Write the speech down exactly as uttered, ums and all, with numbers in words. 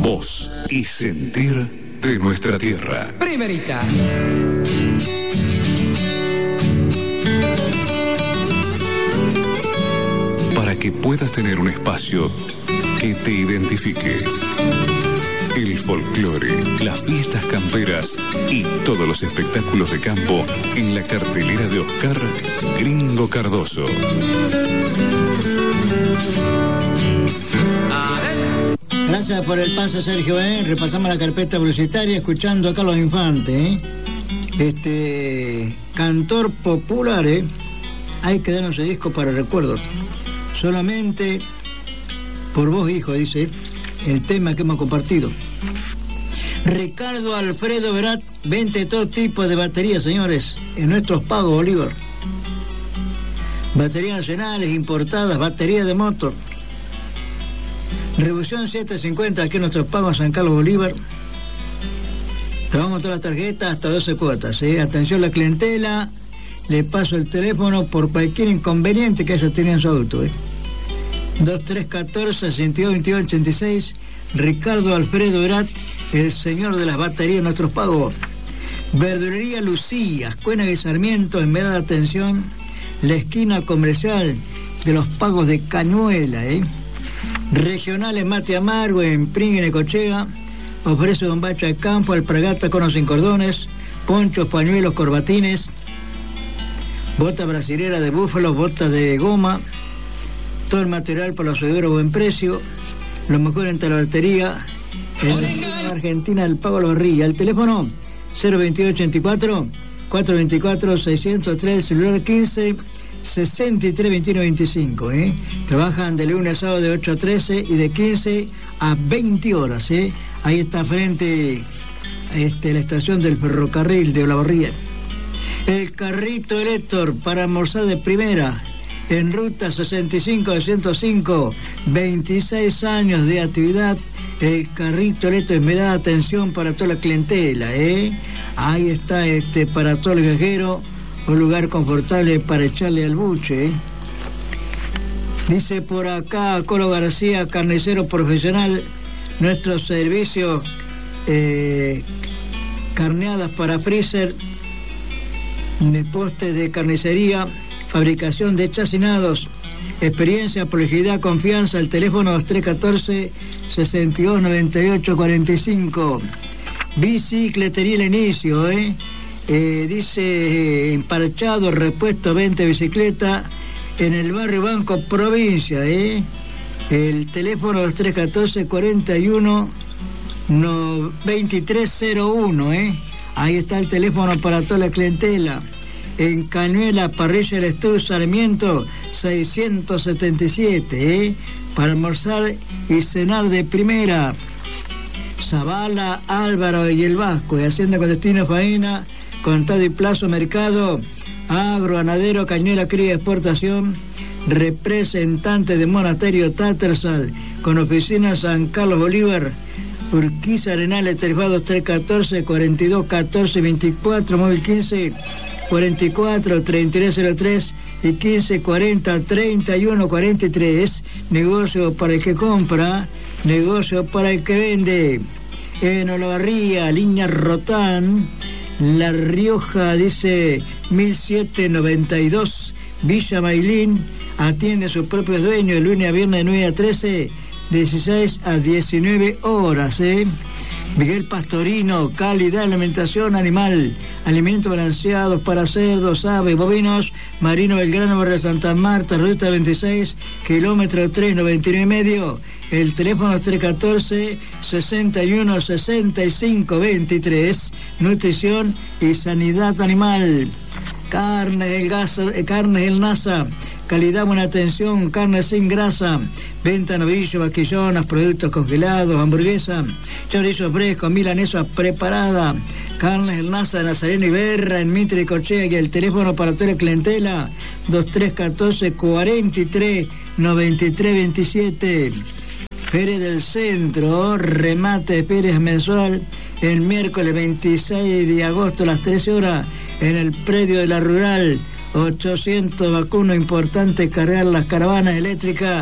voz y sentir de nuestra tierra. Primerita. Para que puedas tener un espacio que te identifique. El folclore, las fiestas camperas y todos los espectáculos de campo en la cartelera de Oscar Gringo Cardoso. Gracias por el paso, Sergio, ¿eh? Repasamos la carpeta publicitaria escuchando a Carlos Infante, ¿eh? Este cantor popular, ¿eh? Hay que darnos ese disco para recuerdos. Solamente por vos, hijo, dice el tema que hemos compartido. Ricardo Alfredo Verat vende todo tipo de baterías, señores, en nuestros pagos Bolívar. Baterías nacionales, importadas, baterías de motor. Revolución setecientos cincuenta aquí en nuestros pagos San Carlos Bolívar. Trabajamos todas las tarjetas hasta doce cuotas, ¿eh? Atención a la clientela. Le paso el teléfono por cualquier inconveniente que haya tenido en su auto, ¿eh? dos tres uno cuatro, seis dos dos dos, ochenta y seis. Ricardo Alfredo Verat, el señor de las baterías en nuestros pagos. Verdulería Lucía, Cuena y Sarmiento, en vez de atención, la esquina comercial de los pagos de Cañuela, ¿eh? Regionales Mate Amargo, en Pring, en Ecochea, ofrece bombacha de campo, alpargata con o sin cordones, ponchos, pañuelos, corbatines, bota brasilera de búfalo, botas de goma, todo el material para los seguros a buen precio, lo mejor en talabartería, en Argentina, el pago a la barrilla. El teléfono cero veintiocho ochenta y cuatro, cuatrocientos veinticuatro, seiscientos tres, celular quince, sesenta y tres, veintiuno, veinticinco, ¿eh? Trabajan de lunes a sábado de ocho a trece y de quince a veinte horas, ¿eh? Ahí está frente este, la estación del ferrocarril de Olavarría. El carrito Elector para almorzar de primera, en ruta sesenta y cinco ciento cinco, veintiséis años de actividad. El carrito Elector, me da atención para toda la clientela, ¿eh? Ahí está este para todos los viajeros, un lugar confortable para echarle al buche, ¿eh? Dice por acá Colo García, carnicero profesional, nuestros servicios, eh, carneadas para freezer, de postes de carnicería, fabricación de chacinados, experiencia, prolijidad, confianza. El teléfono dos tres uno cuatro, sesenta y dos, noventa y ocho, cuarenta y cinco. Bicicletería El Inicio, ¿eh? Eh, dice eh, emparchado, repuesto, venta de bicicleta en el barrio Banco Provincia, ¿eh? El teléfono dos tres uno cuatro, cuarenta y uno, veintitrés cero uno, ¿eh? Ahí está el teléfono para toda la clientela. En Cañuela, Parrilla del Estudio Sarmiento, seiscientos setenta y siete, ¿eh? Para almorzar y cenar de primera. Zavala, Álvaro y el Vasco, y Hacienda con destino faena, contado y plazo mercado, agro, ganadero, Cañuela, cría, exportación, representante de Monasterio Tattersall, con oficina San Carlos Bolívar, Urquiza Arenales, teléfono dos tres uno cuatro, cuarenta y dos, catorce, veinticuatro, móvil quince, cuarenta y cuatro, treinta y tres cero tres y quince, cuarenta, treinta y uno, cuarenta y tres. Negocio para el que compra, negocio para el que vende. En Olavarría, línea Rotán, La Rioja, dice mil setecientos noventa y dos, Villa Mailín, atiende a sus propios dueños de lunes a viernes de nueve a trece, dieciséis a diecinueve horas, ¿eh? Miguel Pastorino, calidad, alimentación animal, alimentos balanceados para cerdos, aves, bovinos, Marino Belgrano, Barrio Santa Marta, ruta veintiséis, kilómetro tres, noventa y nueve y medio. El teléfono tres uno cuatro, sesenta y uno, sesenta y cinco, veintitrés. Nutrición y sanidad animal. Carne del gas, eh, carne del NASA, calidad, buena atención, carne sin grasa, venta novillo, vaquillonas, productos congelados, hamburguesa, chorizo fresco, milanesa preparada, carne del NASA de Nazareno y Berra, en Mitre y Cochea, y el teléfono para toda la clientela, dos tres uno cuatro, cuarenta y tres, noventa y tres, veintisiete. Feria del Centro, remate de ferias mensual, el miércoles veintiséis de agosto a las trece horas, en el predio de la Rural, ochocientos vacunos, importante cargar las caravanas eléctricas